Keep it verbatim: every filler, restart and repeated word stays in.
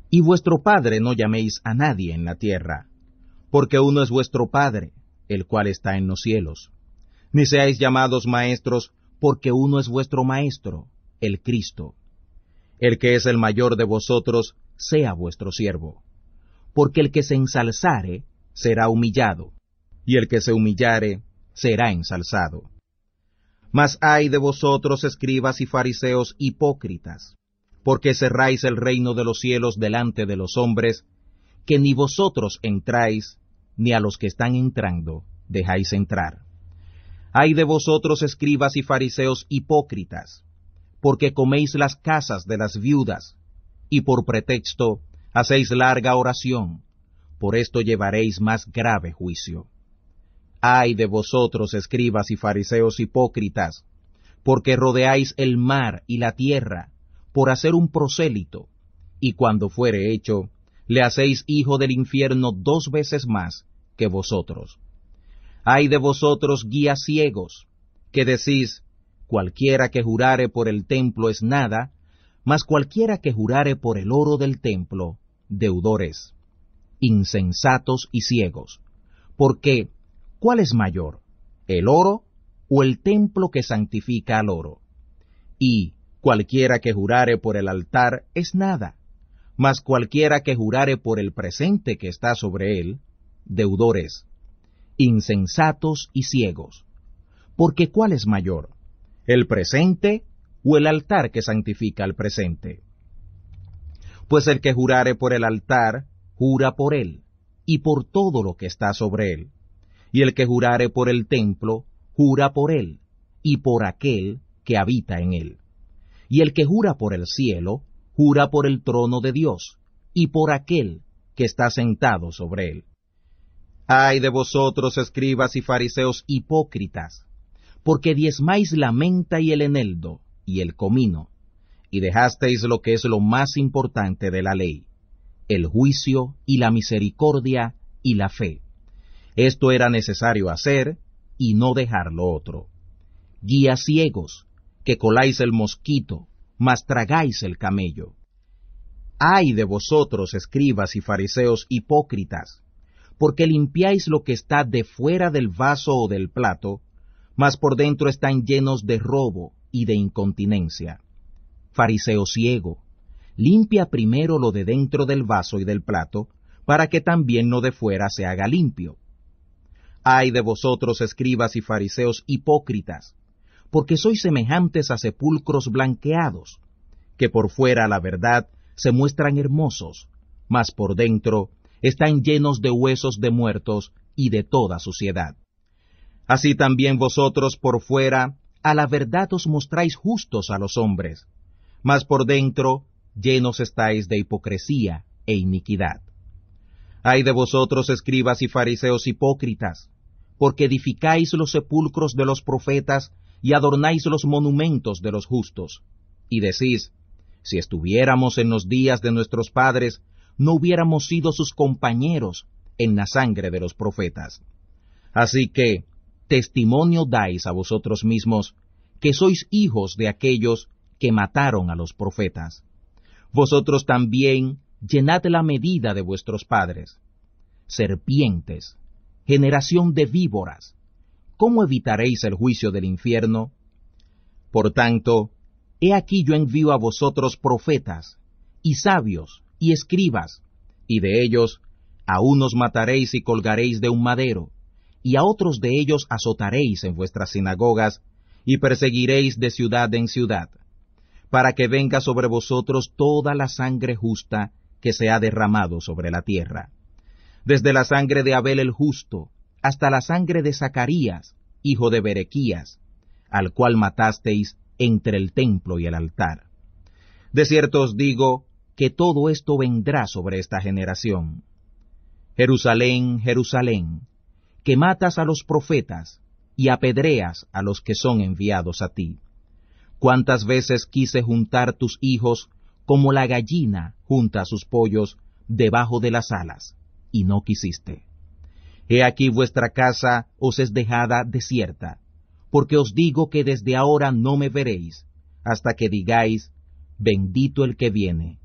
Y vuestro Padre no llaméis a nadie en la tierra, porque uno es vuestro Padre, el cual está en los cielos. Ni seáis llamados maestros, porque uno es vuestro Maestro, el Cristo. El que es el mayor de vosotros, sea vuestro siervo. Porque el que se ensalzare, será humillado, y el que se humillare, será ensalzado. Mas ay de vosotros, escribas y fariseos hipócritas, porque cerráis el reino de los cielos delante de los hombres, que ni vosotros entráis, ni a los que están entrando dejáis entrar. Ay de vosotros, escribas y fariseos hipócritas, porque coméis las casas de las viudas, y por pretexto hacéis larga oración, por esto llevaréis más grave juicio. Ay de vosotros, escribas y fariseos hipócritas, porque rodeáis el mar y la tierra, por hacer un prosélito, y cuando fuere hecho, le hacéis hijo del infierno dos veces más que vosotros. Ay de vosotros, guías ciegos, que decís, cualquiera que jurare por el templo es nada, mas cualquiera que jurare por el oro del templo, deudor es. Insensatos y ciegos, porque, ¿cuál es mayor, el oro o el templo que santifica al oro? Y cualquiera que jurare por el altar es nada, mas cualquiera que jurare por el presente que está sobre él, deudor es. Insensatos y ciegos, porque ¿cuál es mayor, el presente o el altar que santifica al presente? Pues el que jurare por el altar, jura por él, y por todo lo que está sobre él. Y el que jurare por el templo, jura por él, y por aquel que habita en él. Y el que jura por el cielo, jura por el trono de Dios, y por aquel que está sentado sobre él. Ay de vosotros, escribas y fariseos hipócritas, porque diezmáis la menta y el eneldo, y el comino, y dejasteis lo que es lo más importante de la ley, el juicio y la misericordia y la fe. Esto era necesario hacer, y no dejar lo otro. Guías ciegos, que coláis el mosquito, mas tragáis el camello. Ay de vosotros, escribas y fariseos hipócritas, porque limpiáis lo que está de fuera del vaso o del plato, mas por dentro están llenos de robo y de incontinencia. Fariseo ciego, limpia primero lo de dentro del vaso y del plato, para que también lo de fuera se haga limpio. Ay de vosotros, escribas y fariseos hipócritas, porque sois semejantes a sepulcros blanqueados, que por fuera, la verdad, se muestran hermosos, mas por dentro están llenos de huesos de muertos y de toda suciedad. Así también vosotros por fuera, a la verdad os mostráis justos a los hombres, mas por dentro llenos estáis de hipocresía e iniquidad. Ay de vosotros, escribas y fariseos hipócritas, porque edificáis los sepulcros de los profetas y adornáis los monumentos de los justos, y decís, si estuviéramos en los días de nuestros padres, no hubiéramos sido sus compañeros en la sangre de los profetas. Así que, testimonio dais a vosotros mismos, que sois hijos de aquellos que mataron a los profetas. Vosotros también llenad la medida de vuestros padres. Serpientes, generación de víboras, ¿cómo evitaréis el juicio del infierno? Por tanto, he aquí yo envío a vosotros profetas, y sabios, y escribas, y de ellos a unos mataréis y colgaréis de un madero, y a otros de ellos azotaréis en vuestras sinagogas, y perseguiréis de ciudad en ciudad, para que venga sobre vosotros toda la sangre justa que se ha derramado sobre la tierra, desde la sangre de Abel el justo, hasta la sangre de Zacarías, hijo de Berequías, al cual matasteis entre el templo y el altar. De cierto os digo que todo esto vendrá sobre esta generación. Jerusalén, Jerusalén, que matas a los profetas y apedreas a los que son enviados a ti. Cuántas veces quise juntar tus hijos como la gallina junta sus pollos debajo de las alas, y no quisiste. He aquí vuestra casa os es dejada desierta, porque os digo que desde ahora no me veréis, hasta que digáis, bendito el que viene